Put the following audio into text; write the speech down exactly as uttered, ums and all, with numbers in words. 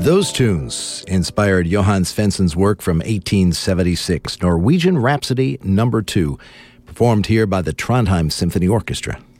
Those tunes inspired Johann Svensson's work from eighteen seventy-six, Norwegian Rhapsody Number Two, performed here by the Trondheim Symphony Orchestra.